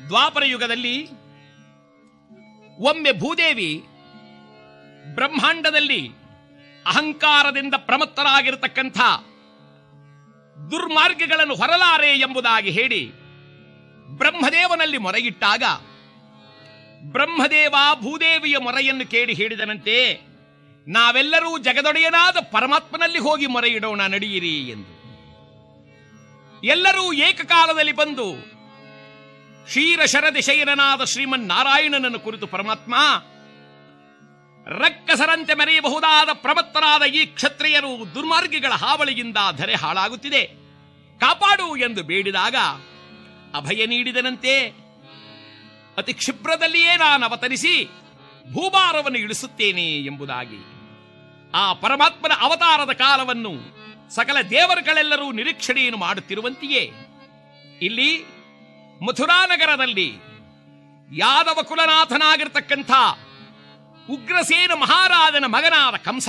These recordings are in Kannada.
ದ್ವಾಪರ ಯುಗದಲ್ಲಿ ಒಮ್ಮೆ ಭೂದೇವಿ ಬ್ರಹ್ಮಾಂಡದಲ್ಲಿ ಅಹಂಕಾರದಿಂದ ಪ್ರಮತ್ತರಾಗಿರತಕ್ಕಂಥ ದುರ್ಮಾರ್ಗಗಳನ್ನು ಹೊರಲಾರೆ ಎಂಬುದಾಗಿ ಹೇಳಿ ಬ್ರಹ್ಮದೇವನಲ್ಲಿ ಮೊರೆಯಿಟ್ಟಾಗ ಬ್ರಹ್ಮದೇವ ಭೂದೇವಿಯ ಮೊರೆಯನ್ನು ಕೇಳಿ ಹೇಳಿದನಂತೆ, ನಾವೆಲ್ಲರೂ ಜಗದೊಡೆಯನಾದ ಪರಮಾತ್ಮನಲ್ಲಿ ಹೋಗಿ ಮೊರೆಯಿಡೋಣ, ನಡೆಯಿರಿ ಎಂದು. ಎಲ್ಲರೂ ಏಕಕಾಲದಲ್ಲಿ ಬಂದು ಕ್ಷೀರಶರದಿ ಶಯನನಾದ ಶ್ರೀಮನ್ನಾರಾಯಣನನ್ನು ಕುರಿತು ಪರಮಾತ್ಮ, ರಕ್ಕಸರಂತೆ ಮೆರೆಯಬಹುದಾದ ಪ್ರಮತ್ತರಾದ ಈ ಕ್ಷತ್ರಿಯರು ದುರ್ಮಾರ್ಗಿಗಳ ಹಾವಳಿಯಿಂದ ಧರೆ ಹಾಳಾಗುತ್ತಿದೆ, ಕಾಪಾಡು ಎಂದು ಬೇಡಿದಾಗ ಅಭಯ ನೀಡಿದನಂತೆ. ಅತಿ ಕ್ಷಿಪ್ರದಲ್ಲಿಯೇ ನಾನು ಅವತರಿಸಿ ಭೂಭಾರವನ್ನು ಇಳಿಸುತ್ತೇನೆ ಎಂಬುದಾಗಿ. ಆ ಪರಮಾತ್ಮನ ಅವತಾರದ ಕಾಲವನ್ನು ಸಕಲ ದೇವರುಗಳೆಲ್ಲರೂ ನಿರೀಕ್ಷಣೆಯನ್ನು ಮಾಡುತ್ತಿರುವಂತೆಯೇ ಇಲ್ಲಿ ಮಥುರಾನಗರದಲ್ಲಿ ಯಾದವ ಕುಲನಾಥನಾಗಿರ್ತಕ್ಕಂಥ ಉಗ್ರಸೇನ ಮಹಾರಾಜನ ಮಗನಾದ ಕಂಸ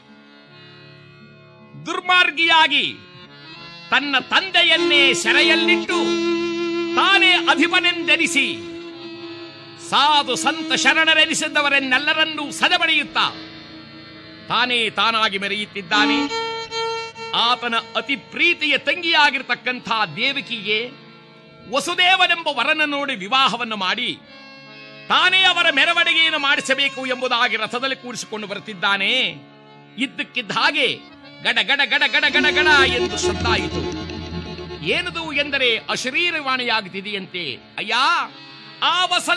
ದುರ್ಮಾರ್ಗಿಯಾಗಿ ತನ್ನ ತಂದೆಯನ್ನೇ ಸೆರೆಯಲ್ಲಿಟ್ಟು ತಾನೇ ಅಧಿಪನೆಂದೆನಿಸಿ ಸಾಧು ಸಂತ ಶರಣರೆನಿಸಿದವರೆನ್ನೆಲ್ಲರನ್ನೂ ಸದೆಬಡಿಯುತ್ತಾ ತಾನೇ ತಾನಾಗಿ ಮೆರೆಯುತ್ತಿದ್ದಾನೆ. ಆತನ ಅತಿ ಪ್ರೀತಿಯ ತಂಗಿಯಾಗಿರ್ತಕ್ಕಂಥ ದೇವಕಿಗೆ ವಸುದೇವನೆಂಬ ವರನ ನೋಡಿ ವಿವಾಹವನ್ನು ಮಾಡಿ ತಾನೇ ಅವರ ಮೆರವಣಿಗೆಯನ್ನು ಮಾಡಿಸಬೇಕು ಎಂಬುದಾಗಿ ರಥದಲ್ಲಿ ಕೂರಿಸಿಕೊಂಡು ಬರುತ್ತಿದ್ದಾನೆ. ಇದ್ದಕ್ಕಿದ್ದ ಹಾಗೆ ಗಡ ಗಡ ಗಡ ಗಡ ಗಡ ಗಡ ಎಂದು ಶಬ್ದಾಯಿತು. ಏನದು ಎಂದರೆ ಅಶರೀರವಾಣಿಯಾಗುತ್ತಿದೆಯಂತೆ. ಅಯ್ಯ, ಆ ವಸಂತ